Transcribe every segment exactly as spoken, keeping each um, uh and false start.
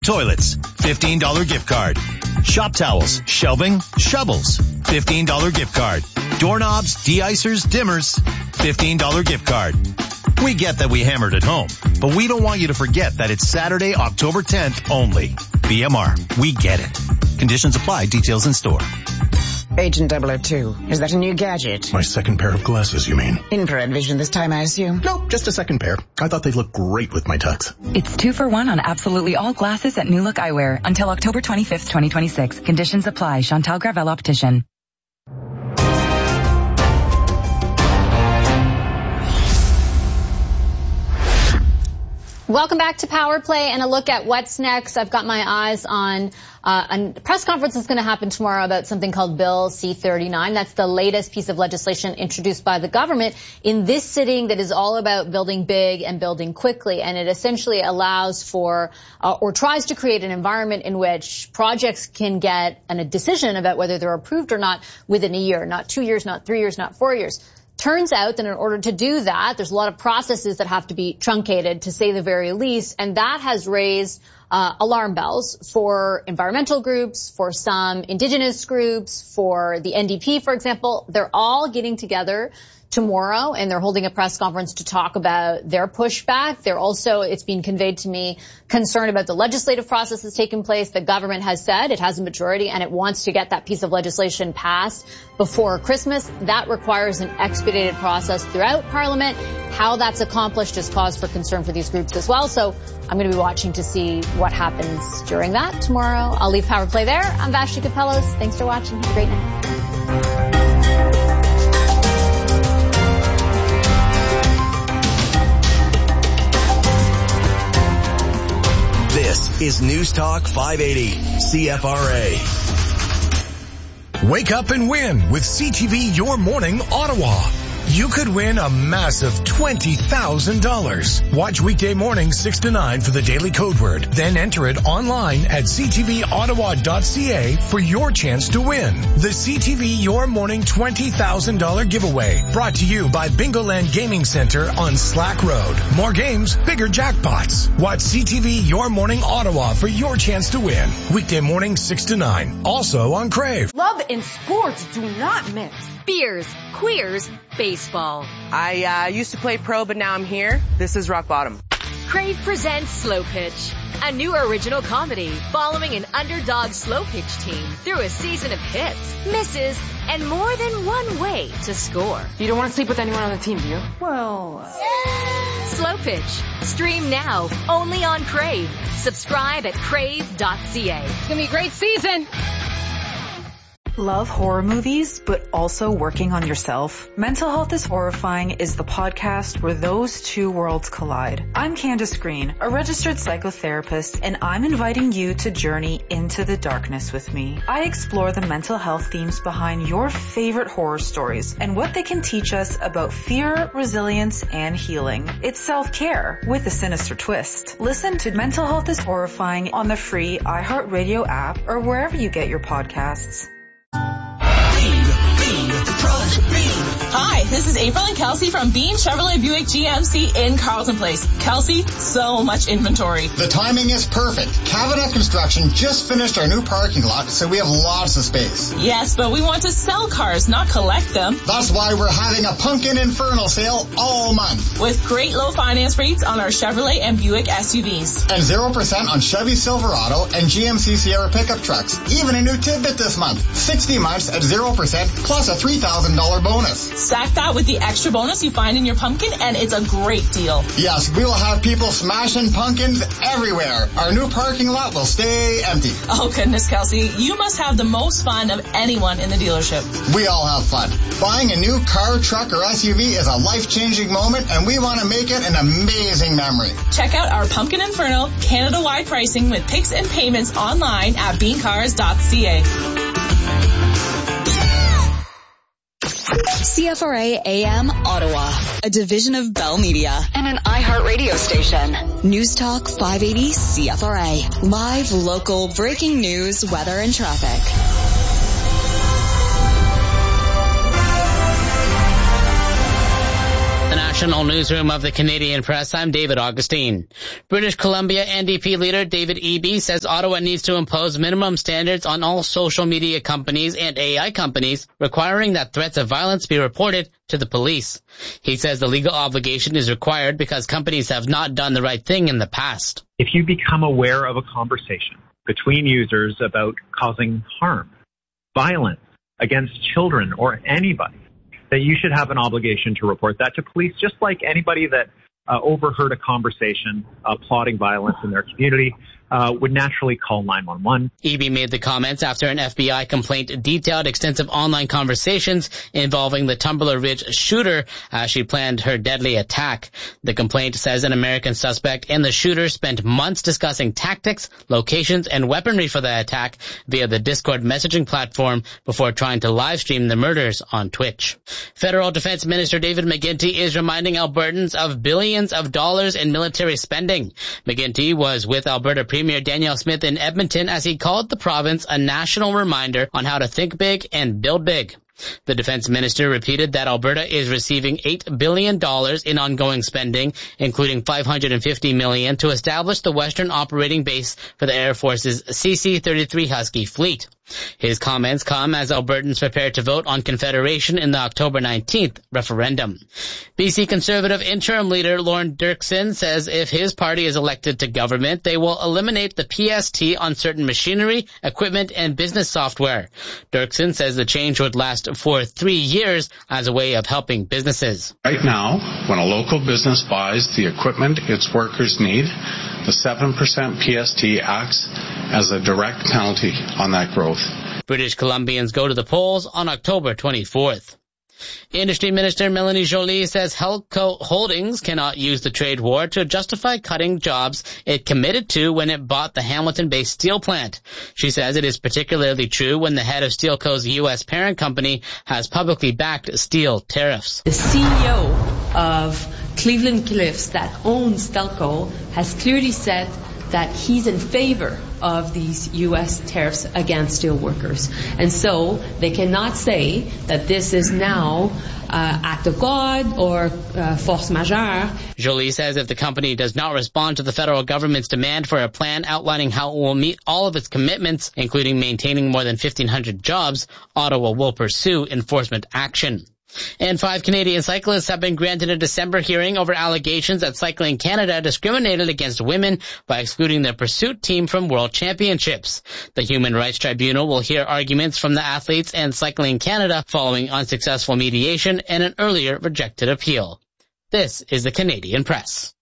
Toilets, fifteen dollars gift card. Shop towels, shelving, shovels, fifteen dollars gift card. Doorknobs, de-icers, dimmers, fifteen dollars gift card. We get that we hammered at home, but we don't want you to forget that it's Saturday, October tenth only. B M R, we get it. Conditions apply, details in store. Agent double oh two, is that a new gadget? My second pair of glasses, you mean? Infrared vision this time, I assume? Nope, just a second pair. I thought they'd look great with my tux. It's two for one on absolutely all glasses at New Look Eyewear until October twenty-fifth, twenty twenty-six. Conditions apply. Chantal Gravel Optician. Welcome back to Power Play and a look at what's next. I've got my eyes on uh, a press conference that's going to happen tomorrow about something called Bill C thirty-nine. That's the latest piece of legislation introduced by the government in this sitting that is all about building big and building quickly. And it essentially allows for uh, or tries to create an environment in which projects can get an, a decision about whether they're approved or not within a year, not two years, not three years, not four years. Turns out that in order to do that, there's a lot of processes that have to be truncated, to say the very least, and that has raised uh, alarm bells for environmental groups, for some indigenous groups, for the N D P, for example. They're all getting together tomorrow, and they're holding a press conference to talk about their pushback. They're also, it's been conveyed to me, concerned about the legislative process that's taken place. The government has said it has a majority and it wants to get that piece of legislation passed before Christmas. That requires an expedited process throughout Parliament. How that's accomplished is cause for concern for these groups as well. So I'm going to be watching to see what happens during that tomorrow. I'll leave Power Play there. I'm Vashti Capellos. Thanks for watching. Have a great night. This is News Talk five eighty, C F R A. Wake up and win with C T V Your Morning Ottawa. You could win a massive twenty thousand dollars. Watch weekday mornings six to nine for the daily code word. Then enter it online at c t v ottawa dot c a for your chance to win. The C T V Your Morning twenty thousand dollars giveaway. Brought to you by Bingoland Gaming Center on Slack Road. More games, bigger jackpots. Watch C T V Your Morning Ottawa for your chance to win. Weekday mornings six to nine. Also on Crave. Love and sports do not mix. Beers, queers, baseball. I uh, used to play pro, but now I'm here. This is rock bottom. Crave presents Slow Pitch, a new original comedy following an underdog slow pitch team through a season of hits, misses, and more than one way to score. You don't want to sleep with anyone on the team, do you? Well... Uh... Slow Pitch. Stream now, only on Crave. Subscribe at crave dot c a. It's going to be a great season. Love horror movies, but also working on yourself? Mental Health is Horrifying is the podcast where those two worlds collide. I'm Candace Green, a registered psychotherapist, and I'm inviting you to journey into the darkness with me. I explore the mental health themes behind your favorite horror stories and what they can teach us about fear, resilience, and healing. It's self-care with a sinister twist. Listen to Mental Health is Horrifying on the free iHeartRadio app or wherever you get your podcasts. Hi, this is April and Kelsey from Bean Chevrolet Buick G M C in Carleton Place. Kelsey, so much inventory. The timing is perfect. Cabinet Construction just finished our new parking lot, so we have lots of space. Yes, but we want to sell cars, not collect them. That's why we're having a Pumpkin Inferno sale all month. With great low finance rates on our Chevrolet and Buick S U Vs. And zero percent on Chevy Silverado and G M C Sierra pickup trucks. Even a new tidbit this month. sixty months at zero percent plus a three thousand dollars bonus. Stack that with the extra bonus you find in your pumpkin, and it's a great deal. Yes, we will have people smashing pumpkins everywhere. Our new parking lot will stay empty. Oh, goodness, Kelsey. You must have the most fun of anyone in the dealership. We all have fun. Buying a new car, truck, or S U V is a life-changing moment, and we want to make it an amazing memory. Check out our Pumpkin Inferno Canada-wide pricing with picks and payments online at bean cars dot c a. C F R A A M Ottawa, a division of Bell Media and an iHeartRadio station. News Talk five eighty C F R A. Live, local, breaking news, weather, and traffic. The National national newsroom of the Canadian Press, I'm David Augustine. British Columbia N D P leader David Eby says Ottawa needs to impose minimum standards on all social media companies and A I companies, requiring that threats of violence be reported to the police. He says the legal obligation is required because companies have not done the right thing in the past. If you become aware of a conversation between users about causing harm, violence against children or anybody, that you should have an obligation to report that to police, just like anybody that uh, overheard a conversation uh, plotting violence in their community uh, would naturally call nine one one. Eby made the comments after an F B I complaint detailed extensive online conversations involving the Tumbler Ridge shooter as she planned her deadly attack. The complaint says an American suspect and the shooter spent months discussing tactics, locations, and weaponry for the attack via the Discord messaging platform before trying to live stream the murders on Twitch. Federal Defense Minister David McGuinty is reminding Albertans of billions of dollars in military spending. McGuinty was with Alberta Premier Danielle Smith in Edmonton as he called the province a national reminder on how to think big and build big. The defense minister repeated that Alberta is receiving eight billion dollars in ongoing spending, including five hundred fifty million dollars to establish the Western Operating Base for the Air Force's C C thirty-three Husky fleet. His comments come as Albertans prepare to vote on Confederation in the October nineteenth referendum. B C Conservative interim leader Lorne Dirksen says if his party is elected to government, they will eliminate the P S T on certain machinery, equipment, and business software. Dirksen says the change would last for three years as a way of helping businesses. Right now, when a local business buys the equipment its workers need, the seven percent P S T acts as a direct penalty on that growth. British Columbians go to the polls on October twenty-fourth. Industry Minister Melanie Joly says Helco Holdings cannot use the trade war to justify cutting jobs it committed to when it bought the Hamilton-based steel plant. She says it is particularly true when the head of Steelco's U S parent company has publicly backed steel tariffs. The C E O of Cleveland Cliffs that owns Stelco has clearly said that he's in favor of these U S tariffs against steel workers. And so they cannot say that this is now uh, act of God or uh, force majeure. Joly says if the company does not respond to the federal government's demand for a plan outlining how it will meet all of its commitments, including maintaining more than fifteen hundred jobs, Ottawa will pursue enforcement action. And five Canadian cyclists have been granted a December hearing over allegations that Cycling Canada discriminated against women by excluding their pursuit team from World Championships. The Human Rights Tribunal will hear arguments from the athletes and Cycling Canada following unsuccessful mediation and an earlier rejected appeal. This is the Canadian Press.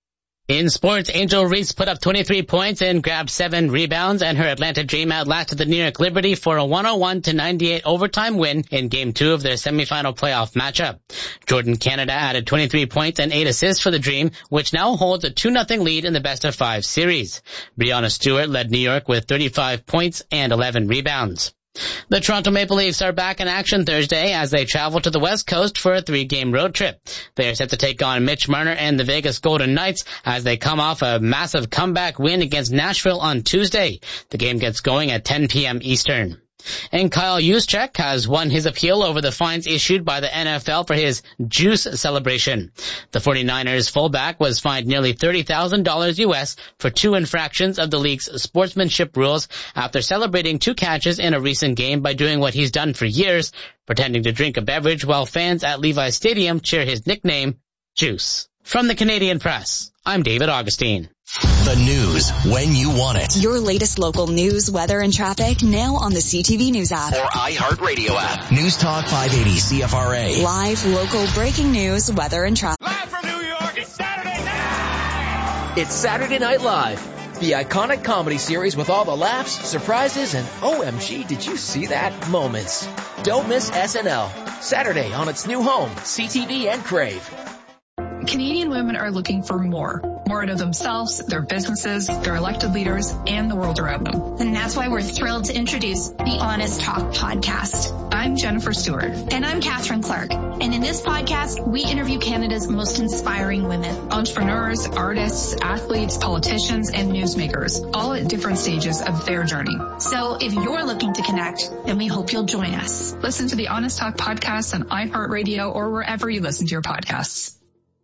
In sports, Angel Reese put up twenty-three points and grabbed seven rebounds, and her Atlanta Dream outlasted the New York Liberty for a one oh one to ninety-eight overtime win in Game two of their semifinal playoff matchup. Jordan Canada added twenty-three points and eight assists for the Dream, which now holds a two nothing lead in the best-of-five series. Breanna Stewart led New York with thirty-five points and eleven rebounds. The Toronto Maple Leafs are back in action Thursday as they travel to the West Coast for a three-game road trip. They are set to take on Mitch Marner and the Vegas Golden Knights as they come off a massive comeback win against Nashville on Tuesday. The game gets going at ten p.m. Eastern. And Kyle Juszczyk has won his appeal over the fines issued by the N F L for his juice celebration. The 49ers fullback was fined nearly thirty thousand dollars U S for two infractions of the league's sportsmanship rules after celebrating two catches in a recent game by doing what he's done for years, pretending to drink a beverage while fans at Levi's Stadium cheer his nickname, Juice. From the Canadian Press, I'm David Augustine. The news when you want it. Your latest local news, weather, and traffic now on the C T V News app. Or iHeartRadio app. News Talk five eighty C F R A. Live local breaking news, weather, and traffic. Live from New York, it's Saturday night! It's Saturday Night Live, the iconic comedy series with all the laughs, surprises, and O M G, did you see that moments. Don't miss S N L, Saturday on its new home, C T V and Crave. Canadian women are looking for more. More out of themselves, their businesses, their elected leaders, and the world around them. And that's why we're thrilled to introduce the Honest Talk podcast. I'm Jennifer Stewart. And I'm Catherine Clark. And in this podcast, we interview Canada's most inspiring women. Entrepreneurs, artists, athletes, politicians, and newsmakers, all at different stages of their journey. So if you're looking to connect, then we hope you'll join us. Listen to the Honest Talk podcast on iHeartRadio or wherever you listen to your podcasts.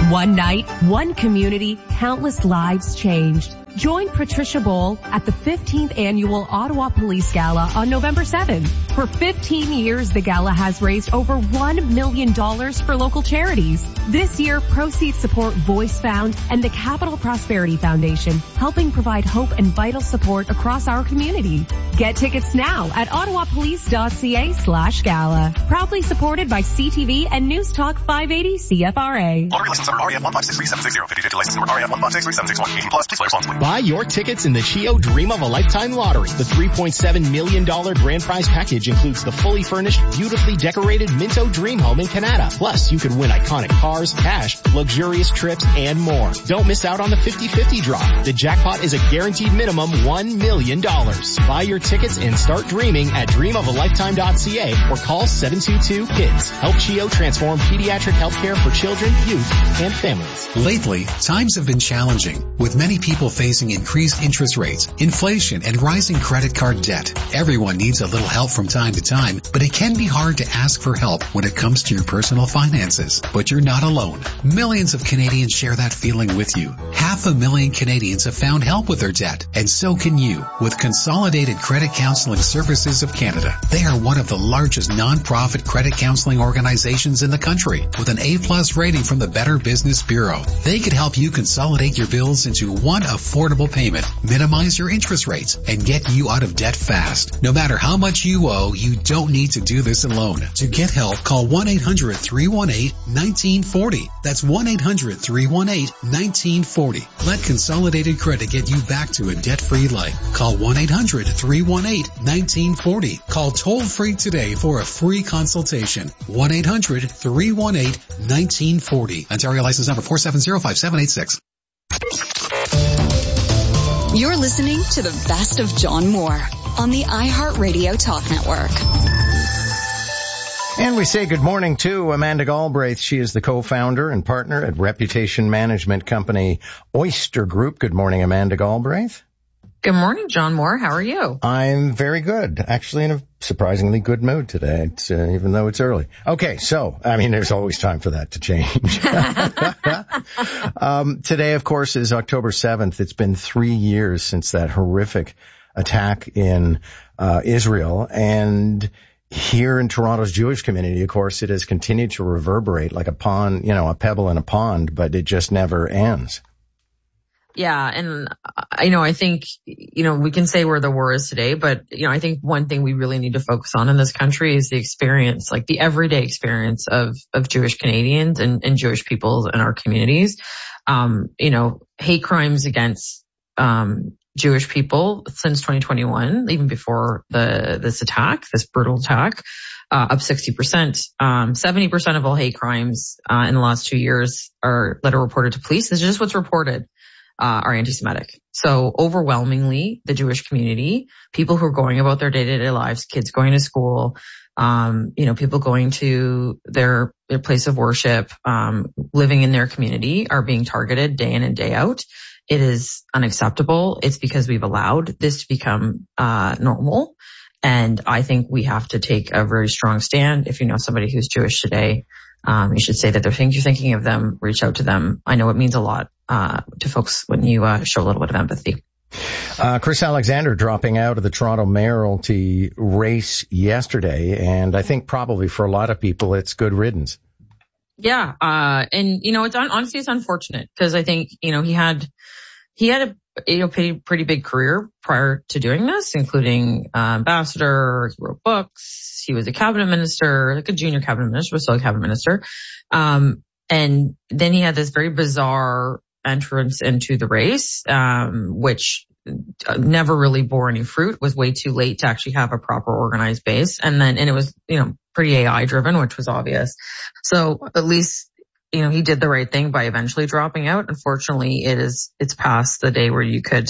One night, one community, countless lives changed. Join Patricia Bowl at the fifteenth Annual Ottawa Police Gala on November seventh. For fifteen years, the gala has raised over one million dollars for local charities. This year, proceeds support Voice Found and the Capital Prosperity Foundation, helping provide hope and vital support across our community. Get tickets now at ottawapolice.ca slash gala. Proudly supported by C T V and News Talk five eighty C F R A. Lottery license number R E F one five six three seven six zero. fifty-fifty license number R E F one five six three seven six one. eighteen plus. Please play responsibly. Buy your tickets in the Chio Dream of a Lifetime Lottery. The three point seven million dollars grand prize package includes the fully furnished, beautifully decorated Minto Dream Home in Canada. Plus, you could win iconic cars, cash, luxurious trips, and more. Don't miss out on the fifty-fifty draw. The jackpot is a guaranteed minimum one million dollars. Buy your tickets and start dreaming at dream of a lifetime dot c a or call seven two two KIDS. Help Chio transform pediatric healthcare for children, youth, and families. Lately, times have been challenging, with many people facing increased interest rates, inflation, and rising credit card debt. Everyone needs a little help from time to time, but it can be hard to ask for help when it comes to your personal finances. But you're not alone. Millions of Canadians share that feeling with you. Half a million Canadians have found help with their debt, and so can you with Consolidated Credit Counseling Services of Canada. They are one of the largest non-profit credit counseling organizations in the country, with an A-plus rating from the Better Business Bureau. They could help you consolidate your bills into one affordable payment, minimize your interest rates, and get you out of debt fast. No matter how much you owe, you don't need to do this alone. To get help, call one eight hundred three one eight one nine four zero. That's one eight hundred three one eight one nine four zero. Let Consolidated Credit get you back to a debt-free life. Call one eight hundred three one eight one nine four zero. Call toll-free today for a free consultation. one eight hundred three one eight one nine four zero. Ontario license number four seven zero five seven eight six. You're listening to the best of John Moore on the iHeartRadio Talk Network. And we say good morning to Amanda Galbraith. She is the co-founder and partner at reputation management company Oyster Group. Good morning, Amanda Galbraith. Good morning, John Moore. How are you? I'm very good. Actually in a surprisingly good mood today, it's, uh, even though it's early. Okay, so, I mean, there's always time for that to change. um, today, of course, is October seventh. It's been three years since that horrific attack in uh Israel. And here in Toronto's Jewish community, of course, it has continued to reverberate like a pond, you know, a pebble in a pond, but it just never ends. Yeah. And I know, I think, you know, we can say where the war is today, but, you know, I think one thing we really need to focus on in this country is the experience, like the everyday experience of, of Jewish Canadians and, and Jewish people in our communities. Um, you know, hate crimes against, um, Jewish people since twenty twenty-one, even before the, this attack, this brutal attack, uh, up sixty percent. Um, seventy percent of all hate crimes, uh, in the last two years are that are reported to police. This is just what's reported. Uh, are anti-Semitic. So overwhelmingly, the Jewish community, people who are going about their day-to-day lives, kids going to school, um, you know, people going to their, their place of worship, um, living in their community are being targeted day in and day out. It is unacceptable. It's because we've allowed this to become, uh, normal. And I think we have to take a very strong stand. If you know somebody who's Jewish today, um, you should say that they're thinking, you're thinking of them, reach out to them. I know it means a lot, uh, to folks when you, uh, show a little bit of empathy. Uh, Chris Alexander dropping out of the Toronto mayoralty race yesterday. And I think probably for a lot of people, it's good riddance. Yeah. Uh, and you know, it's honestly, it's unfortunate because I think, you know, he had, he had a, you know, pretty, pretty big career prior to doing this, including, uh, ambassador. He wrote books. He was a cabinet minister, like a junior cabinet minister, but still a cabinet minister. Um, and then he had this very bizarre entrance into the race, um, which never really bore any fruit, was way too late to actually have a proper organized base. And then, and it was, you know, pretty A I driven, which was obvious. So at least, you know, he did the right thing by eventually dropping out. Unfortunately, it is, it's past the day where you could,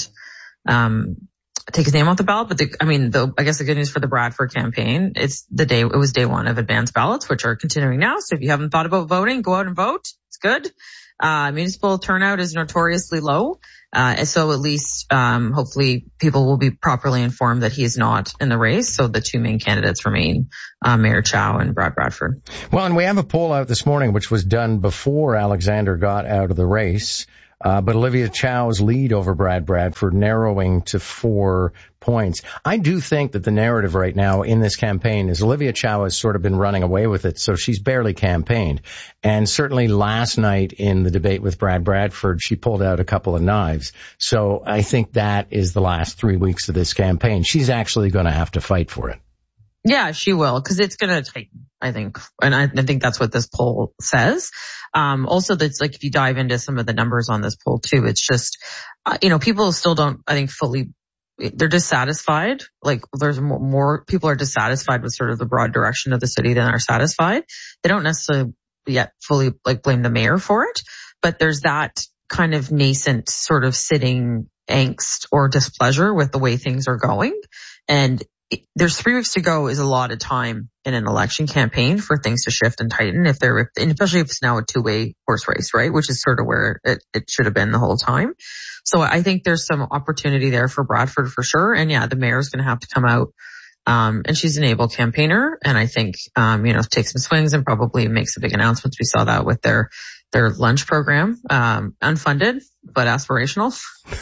um, take his name off the ballot. But the, I mean, the, I guess the good news for the Bradford campaign, it's the day, it was day one of advanced ballots, which are continuing now. So if you haven't thought about voting, go out and vote. It's good. Uh, municipal turnout is notoriously low. Uh, and so at least, um, hopefully people will be properly informed that he is not in the race. So the two main candidates remain, uh, Mayor Chow and Brad Bradford. Well, and we have a poll out this morning, which was done before Alexander got out of the race. Uh, but Olivia Chow's lead over Brad Bradford narrowing to four points. I do think that the narrative right now in this campaign is Olivia Chow has sort of been running away with it, so she's barely campaigned. And certainly last night in the debate with Brad Bradford, she pulled out a couple of knives. So I think that is the last three weeks of this campaign. She's actually going to have to fight for it. Yeah, she will, because it's going to tighten, I think. And I, I think that's what this poll says. Um, also, that's like if you dive into some of the numbers on this poll too, it's just, uh, you know, people still don't, I think, fully, they're dissatisfied. Like there's more, more people are dissatisfied with sort of the broad direction of the city than are satisfied. They don't necessarily yet fully like blame the mayor for it, but there's that kind of nascent sort of sitting angst or displeasure with the way things are going. And there's three weeks to go is a lot of time in an election campaign for things to shift and tighten if they're, and especially if it's now a two-way horse race, right? Which is sort of where it, it should have been the whole time. So I think there's some opportunity there for Bradford for sure. And yeah, the mayor's going to have to come out. Um, and she's an able campaigner. And I think, um, you know, take some swings and probably make some big announcements. We saw that with their, their lunch program, um, unfunded, but aspirational.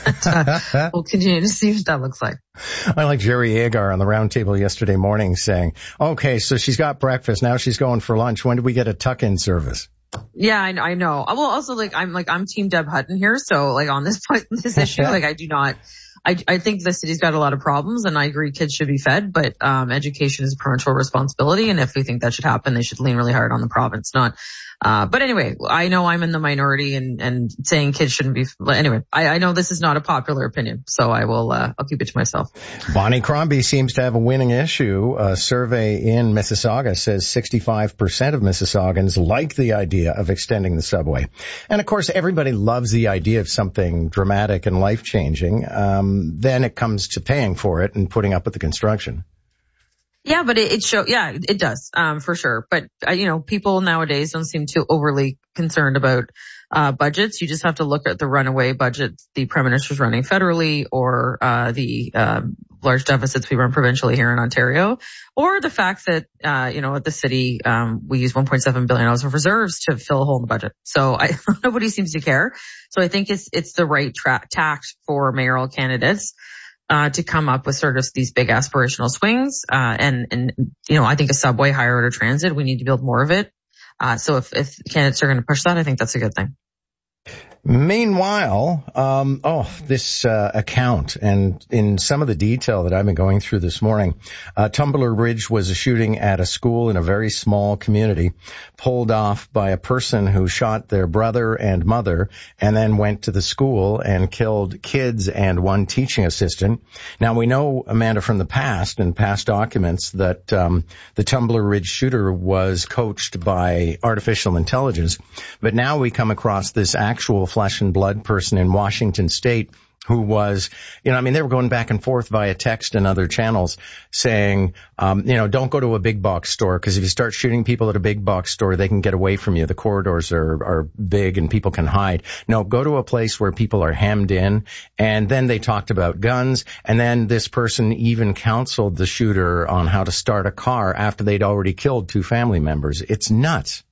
uh, we'll continue to see what that looks like. I like Jerry Agar on the roundtable yesterday morning saying, okay, so she's got breakfast. Now she's going for lunch. When do we get a tuck-in service? Yeah, I, I know. Well, also like, I'm like, I'm team Deb Hutton here. So like on this point, this issue, like I do not, I, I think the city's got a lot of problems and I agree kids should be fed, but, um, education is a parental responsibility. And if we think that should happen, they should lean really hard on the province, not, uh, but anyway, I know I'm in the minority and, and saying kids shouldn't be, anyway, I, I know this is not a popular opinion, so I will, uh, I'll keep it to myself. Bonnie Crombie seems to have a winning issue. A survey in Mississauga says sixty-five percent of Mississaugan's like the idea of extending the subway. And of course, everybody loves the idea of something dramatic and life-changing. Um, then it comes to paying for it and putting up with the construction. Yeah, but it, it show, yeah, it does, um, for sure. But, uh, you know, people nowadays don't seem too overly concerned about, uh, budgets. You just have to look at the runaway budget the Prime Minister's running federally or, uh, the, um, large deficits we run provincially here in Ontario, or the fact that, uh, you know, at the city, um, we use one point seven billion dollars of reserves to fill a hole in the budget. So I, nobody seems to care. So I think it's, it's the right tra- tact for mayoral candidates. Uh, to come up with sort of these big aspirational swings. Uh, and, and, you know, I think a subway, higher order transit, we need to build more of it. Uh, so if, if candidates are going to push that, I think that's a good thing. Meanwhile, um, oh, this uh, account, and in some of the detail that I've been going through this morning, uh, Tumbler Ridge was a shooting at a school in a very small community, pulled off by a person who shot their brother and mother, and then went to the school and killed kids and one teaching assistant. Now, we know, Amanda, from the past and past documents that um, the Tumbler Ridge shooter was coached by artificial intelligence, but now we come across this actual flesh and blood person in Washington State who was, you know, I mean, they were going back and forth via text and other channels saying, um, you know, don't go to a big box store because if you start shooting people at a big box store, they can get away from you. The corridors are, are big and people can hide. No, go to a place where people are hemmed in. And then they talked about guns. And then this person even counseled the shooter on how to start a car after they'd already killed two family members. It's nuts.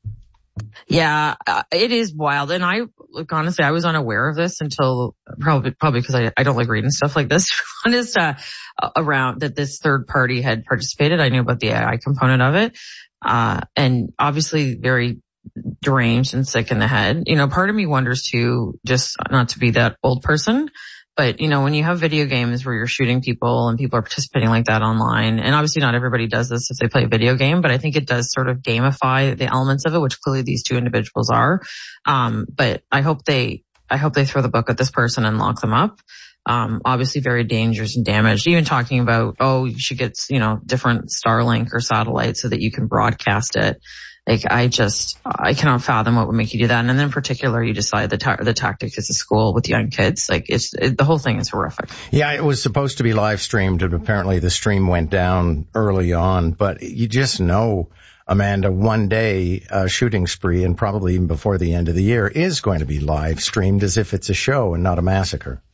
Yeah, uh, it is wild. And I, look, honestly, I was unaware of this until probably, probably because I, I don't like reading stuff like this. Honest, uh, around that this third party had participated. I knew about the A I component of it. Uh, and obviously very deranged and sick in the head. You know, part of me wonders too, just not to be that old person, but, you know, when you have video games where you're shooting people and people are participating like that online, and obviously not everybody does this if they play a video game, but I think it does sort of gamify the elements of it, which clearly these two individuals are. Um, but I hope they, I hope they throw the book at this person and lock them up. Um, obviously very dangerous and damaged. Even talking about, oh, you should get, you know, different Starlink or satellite so that you can broadcast it. Like, I just, I cannot fathom what would make you do that. And then in particular, you decide the ta- the tactic is a school with young kids. Like, it's, it, the whole thing is horrific. Yeah, it was supposed to be live streamed, and apparently the stream went down early on. But you just know, Amanda, one day a shooting spree, and probably even before the end of the year, is going to be live streamed as if it's a show and not a massacre.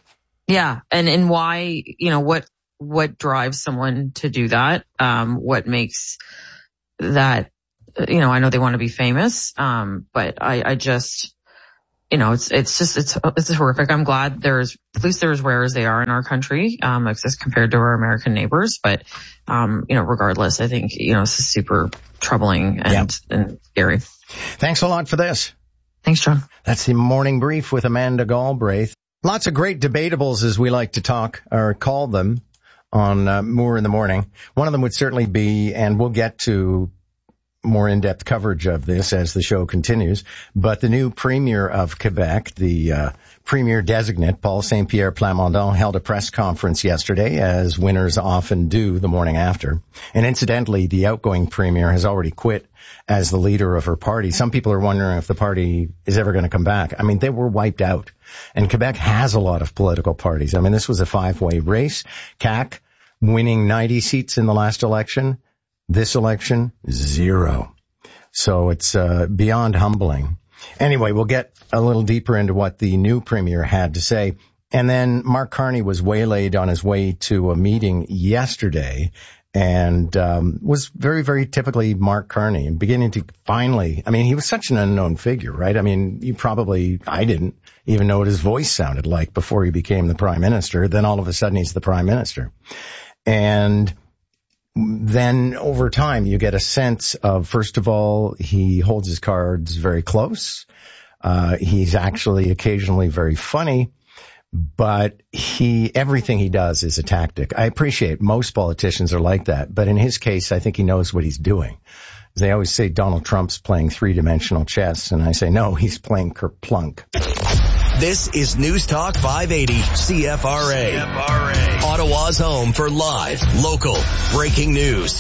Yeah. And, and why, you know, what, what drives someone to do that? Um, what makes that, you know, I know they want to be famous. Um, but I, I just, you know, it's, it's just, it's, it's horrific. I'm glad there's, at least they're as rare as they are in our country, um, as compared to our American neighbors. But, um, you know, regardless, I think, you know, this is super troubling and, yep. and scary. Thanks a lot for this. Thanks, John. That's the Morning Brief with Amanda Galbraith. Lots of great debatables, as we like to talk or call them, on uh, Moore in the Morning. One of them would certainly be, and we'll get to more in-depth coverage of this as the show continues, but the new Premier of Quebec, the uh, Premier designate, Paul Saint-Pierre Plamondon, held a press conference yesterday, as winners often do the morning after. And incidentally, the outgoing Premier has already quit as the leader of her party. Some people are wondering if the party is ever going to come back. I mean, they were wiped out. And Quebec has a lot of political parties. I mean, this was a five-way race. C A Q winning ninety seats in the last election. This election, zero. So it's uh, beyond humbling. Anyway, we'll get a little deeper into what the new Premier had to say. And then Mark Carney was waylaid on his way to a meeting yesterday, and um was very, very typically Mark Carney, and beginning to finally, I mean, he was such an unknown figure, right? I mean, you probably, I didn't even know what his voice sounded like before he became the Prime Minister. Then all of a sudden he's the Prime Minister. And then over time you get a sense of, first of all, he holds his cards very close. Uh, he's actually occasionally very funny, but he, everything he does is a tactic. I appreciate most politicians are like that, but in his case, I think he knows what he's doing. They always say Donald Trump's playing three-dimensional chess, and I say, no, he's playing Kerplunk. This is News Talk five eighty C F R A. C F R A. Ottawa's home for live, local, breaking news.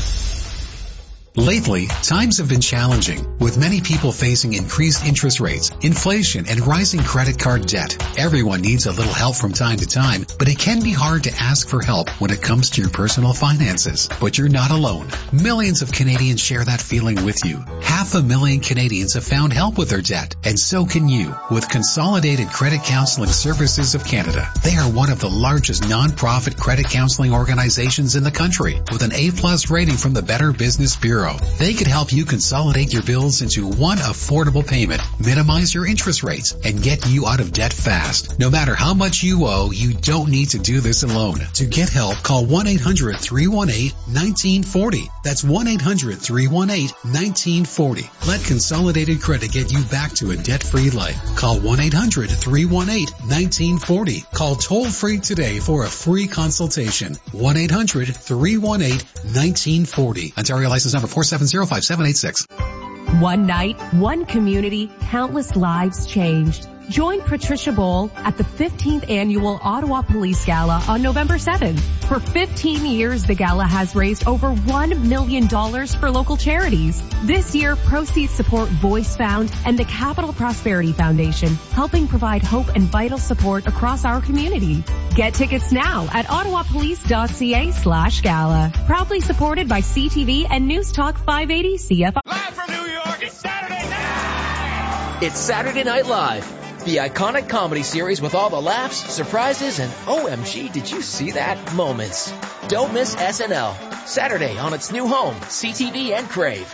Lately, times have been challenging, with many people facing increased interest rates, inflation, and rising credit card debt. Everyone needs a little help from time to time, but it can be hard to ask for help when it comes to your personal finances. But you're not alone. Millions of Canadians share that feeling with you. Half a million Canadians have found help with their debt, and so can you, with Consolidated Credit Counseling Services of Canada. They are one of the largest non-profit credit counseling organizations in the country, with an A-plus rating from the Better Business Bureau. They could help you consolidate your bills into one affordable payment, minimize your interest rates, and get you out of debt fast. No matter how much you owe, you don't need to do this alone. To get help, call one eight hundred three one eight one nine four zero. That's one eight hundred three one eight one nine four zero. Let Consolidated Credit get you back to a debt-free life. Call one eight hundred three one eight one nine four zero. Call toll-free today for a free consultation. one eight hundred three one eight one nine four zero. Ontario license number four seven zero five seven eight six. One night, one community, countless lives changed. Join Patricia Bowl at the fifteenth Annual Ottawa Police Gala on November seventh. For fifteen years, the gala has raised over one million dollars for local charities. This year, proceeds support Voice Found and the Capital Prosperity Foundation, helping provide hope and vital support across our community. Get tickets now at ottawapolice.ca slash gala. Proudly supported by C T V and News Talk five eighty C F R. Live from New York, it's Saturday night! It's Saturday Night Live, the iconic comedy series with all the laughs, surprises, and O M G, did you see that moments. Don't miss S N L, Saturday on its new home, C T V and Crave.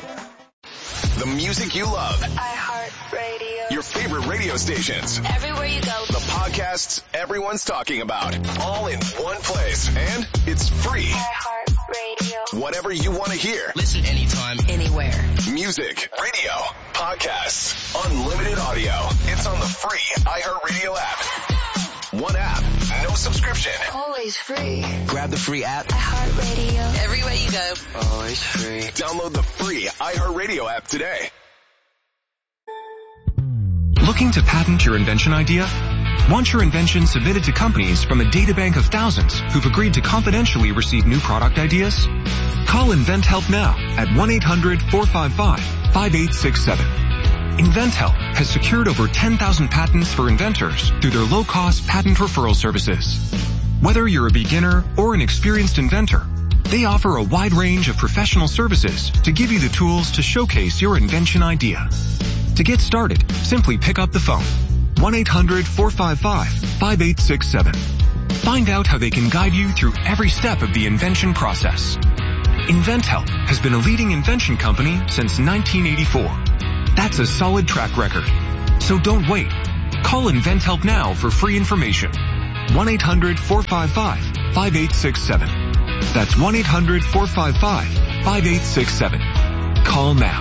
The music you love. iHeartRadio. Your favorite radio stations. Everywhere you go. The podcasts everyone's talking about. All in one place. And it's free. iHeartRadio. Whatever you want to hear. Listen anytime, anywhere. Music, radio, podcasts, unlimited audio. It's on the free iHeartRadio app. One app, no subscription. Always free. Grab the free app. iHeartRadio. Everywhere you go. Always free. Download the free iHeartRadio app today. Looking to patent your invention idea? Want your invention submitted to companies from a databank of thousands who've agreed to confidentially receive new product ideas? Call InventHelp now at one eight hundred four five five five eight six seven. InventHelp has secured over ten thousand patents for inventors through their low-cost patent referral services. Whether you're a beginner or an experienced inventor, they offer a wide range of professional services to give you the tools to showcase your invention idea. To get started, simply pick up the phone. one eight hundred four five five five eight six seven. Find out how they can guide you through every step of the invention process. InventHelp has been a leading invention company since nineteen eighty-four. That's a solid track record. So don't wait. Call InventHelp now for free information. one eight hundred four five five five eight six seven. That's one eight hundred four five five five eight six seven. Call now.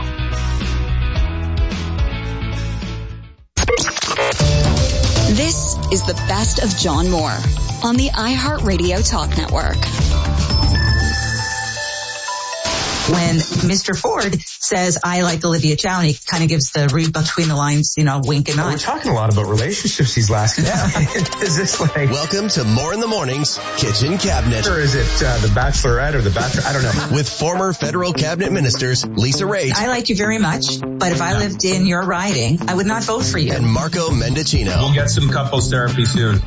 This is the best of John Moore on the iHeartRadio Talk Network. When Mister Ford says, I like Olivia Chow, and he kind of gives the read between the lines, you know, wink and nod. Well, we're talking a lot about relationships these last days. Is this like... Welcome to More in the Morning's Kitchen Cabinet. Or is it uh, the Bachelorette or the Bachelor? I don't know. With former federal cabinet ministers Lisa Raitt. I like you very much, but if I lived in your riding, I would not vote for you. And Marco Mendicino. We'll get some couples therapy soon.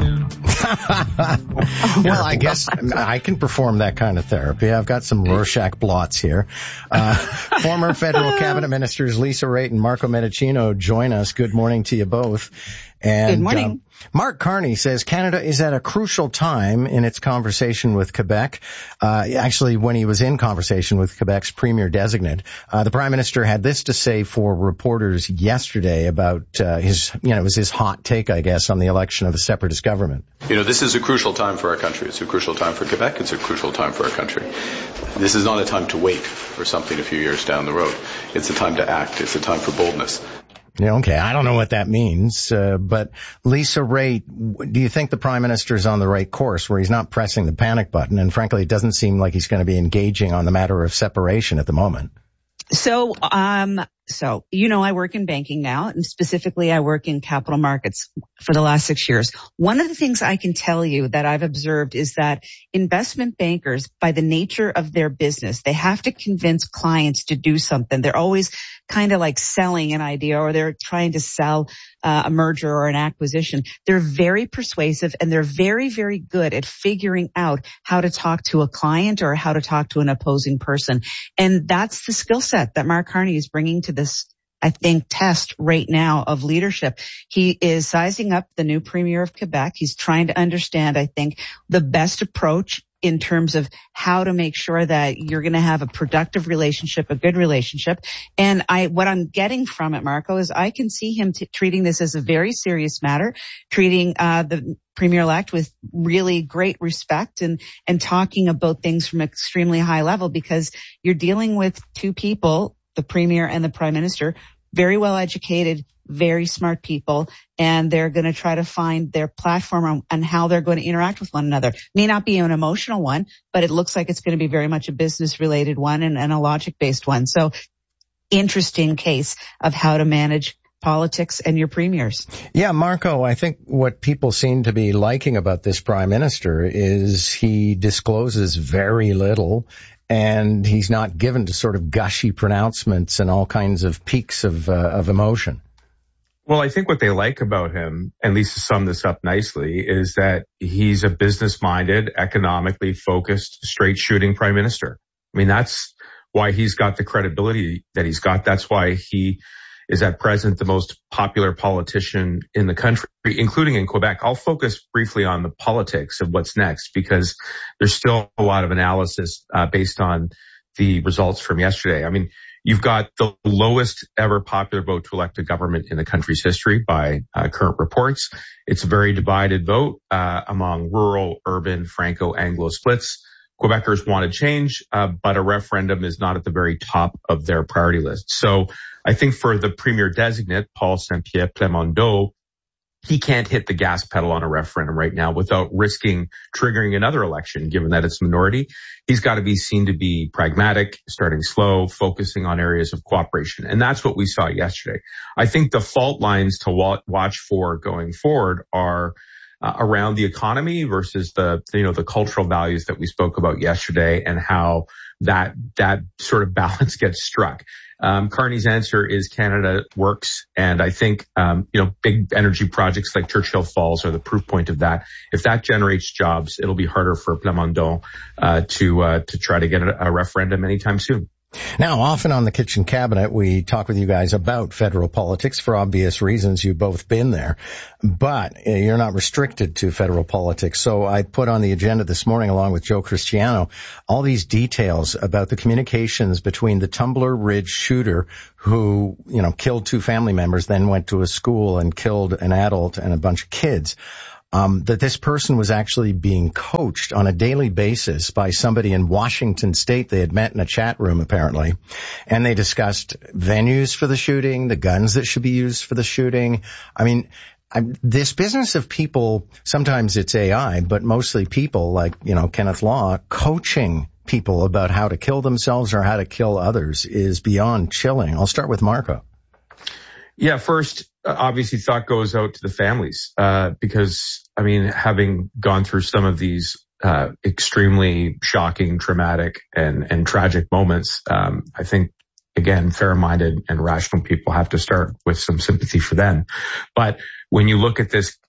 Well, I guess I can perform that kind of therapy. I've got some Rorschach blots here. Uh, former federal cabinet ministers Lisa Raitt and Marco Mendicino join us. Good morning to you both. And, Good morning. Um, Mark Carney says Canada is at a crucial time in its conversation with Quebec. Uh, actually, when he was in conversation with Quebec's premier designate, uh, the Prime Minister had this to say for reporters yesterday about uh, his, you know, it was his hot take, I guess, on the election of a separatist government. You know, this is a crucial time for our country. It's a crucial time for Quebec. It's a crucial time for our country. This is not a time to wait for something a few years down the road. It's a time to act. It's a time for boldness. Yeah, okay, I don't know what that means, uh, but Lisa Raitt, do you think the Prime Minister is on the right course where he's not pressing the panic button? And frankly, it doesn't seem like he's going to be engaging on the matter of separation at the moment. So, um, so, you know, I work in banking now, and specifically I work in capital markets for the last six years. One of the things I can tell you that I've observed is that investment bankers, by the nature of their business, they have to convince clients to do something. They're always kind of like selling an idea, or they're trying to sell uh, a merger or an acquisition. They're very persuasive, and they're very, very good at figuring out how to talk to a client or how to talk to an opposing person. And that's the skill set that Mark Carney is bringing to this, I think, test right now of leadership. He is sizing up the new Premier of Quebec. He's trying to understand, I think, the best approach in terms of how to make sure that you're going to have a productive relationship, a good relationship. And I, what I'm getting from it, Marco, is I can see him t- treating this as a very serious matter, treating uh the Premier-elect with really great respect, and and talking about things from extremely high level, because you're dealing with two people, the Premier and the Prime Minister, very well educated, very smart people, and they're going to try to find their platform on, on how they're going to interact with one another. May not be an emotional one, but it looks like it's going to be very much a business-related one and, and a logic-based one. So, interesting case of how to manage politics and your premiers. Yeah, Marco, I think what people seem to be liking about this Prime Minister is he discloses very little, and he's not given to sort of gushy pronouncements and all kinds of peaks of uh, of emotion. Well, I think what they like about him, and Lisa summed this up nicely, is that he's a business-minded, economically focused, straight-shooting prime minister. I mean, that's why he's got the credibility that he's got. That's why he is at present the most popular politician in the country, including in Quebec. I'll focus briefly on the politics of what's next, because there's still a lot of analysis uh, based on the results from yesterday. I mean, you've got the lowest ever popular vote to elect a government in the country's history by uh, current reports. It's a very divided vote uh, among rural, urban, Franco-Anglo splits. Quebecers wanted change, uh, but a referendum is not at the very top of their priority list. So I think for the premier designate, Paul Saint-Pierre Plamondon, he can't hit the gas pedal on a referendum right now without risking triggering another election, given that it's minority. He's got to be seen to be pragmatic, starting slow, focusing on areas of cooperation. And that's what we saw yesterday. I think the fault lines to watch for going forward are Uh, around the economy versus the, you know, the cultural values that we spoke about yesterday, and how that, that sort of balance gets struck. Um, Carney's answer is Canada works. And I think, um, you know, big energy projects like Churchill Falls are the proof point of that. If that generates jobs, it'll be harder for Plamondon, uh, to, uh, to try to get a, a referendum anytime soon. Now, often on the Kitchen Cabinet, we talk with you guys about federal politics for obvious reasons. You've both been there, but you're not restricted to federal politics. So I put on the agenda this morning, along with Joe Cristiano, all these details about the communications between the Tumbler Ridge shooter who, you know, killed two family members, then went to a school and killed an adult and a bunch of kids. Um, that this person was actually being coached on a daily basis by somebody in Washington State. They had met in a chat room, apparently, and they discussed venues for the shooting, the guns that should be used for the shooting. I mean, I, this business of people, sometimes it's A I, but mostly people like, you know, Kenneth Law, coaching people about how to kill themselves or how to kill others is beyond chilling. I'll start with Marco. Yeah, first, obviously thought goes out to the families, uh, because, I mean, having gone through some of these, uh, extremely shocking, traumatic and, and tragic moments, um, I think, again, fair-minded and rational people have to start with some sympathy for them. But when you look at this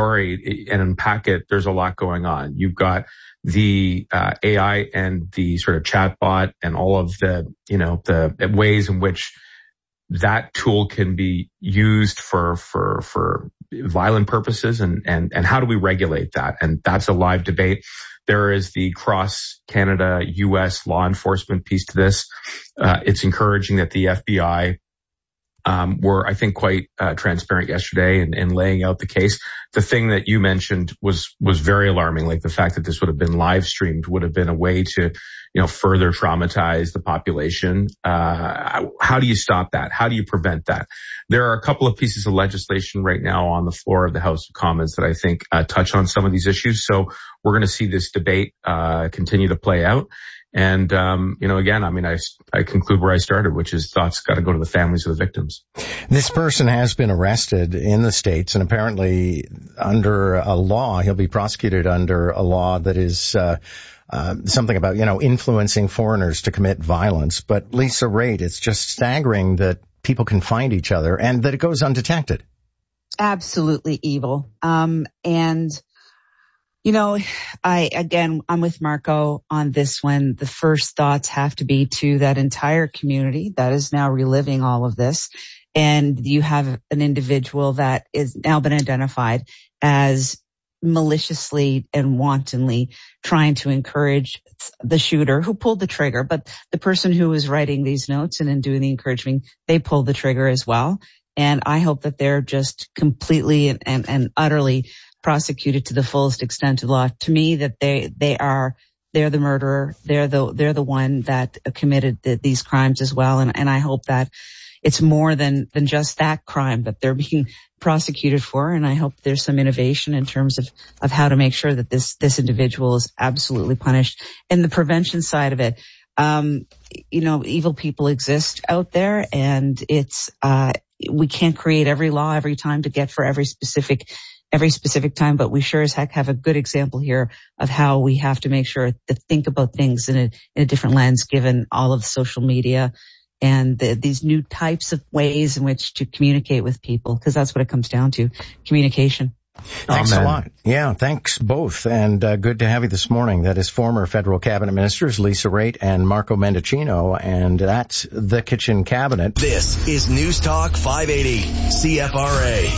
story and unpack it, there's a lot going on. You've got the, uh, A I and the sort of chatbot and all of the, you know, the ways in which that tool can be used for, for, for violent purposes, and, and, and how do we regulate that? And that's a live debate. There is the cross Canada U S law enforcement piece to this. Uh, it's encouraging that the F B I, um, were, I think, quite, uh, transparent yesterday in, in laying out the case. The thing that you mentioned was, was very alarming. Like the fact that this would have been live streamed would have been a way to, you know, further traumatize the population. Uh, how do you stop that? How do you prevent that? There are a couple of pieces of legislation right now on the floor of the House of Commons that I think uh, touch on some of these issues. So we're going to see this debate uh, continue to play out. And, um, you know, again, I mean, I, I conclude where I started, which is thoughts got to go to the families of the victims. This person has been arrested in the States, and apparently under a law, he'll be prosecuted under a law that is, uh, uh, something about, you know, influencing foreigners to commit violence. But Lisa Raitt, it's just staggering that people can find each other and that it goes undetected. Absolutely evil. Um, and, You know, I, again, I'm with Marco on this one. The first thoughts have to be to that entire community that is now reliving all of this. And you have an individual that is now been identified as maliciously and wantonly trying to encourage the shooter who pulled the trigger. But the person who was writing these notes and then doing the encouraging, they pulled the trigger as well. And I hope that they're just completely and, and, and utterly prosecuted to the fullest extent of the law. To me, that they, they are, they're the murderer. They're the, they're the one that committed the, these crimes as well. And, and I hope that it's more than, than just that crime that they're being prosecuted for. And I hope there's some innovation in terms of, of how to make sure that this, this individual is absolutely punished. And the prevention side of it, um, you know, evil people exist out there, and it's, uh, we can't create every law every time to get for every specific every specific time, but we sure as heck have a good example here of how we have to make sure to think about things in a, in a different lens, given all of social media and the, these new types of ways in which to communicate with people, because that's what it comes down to, communication. Thanks Amen. a lot. Yeah, thanks both. And uh, good to have you this morning. That is former federal cabinet ministers Lisa Raitt and Marco Mendicino, and that's the Kitchen Cabinet. This is News Talk five eighty C F R A.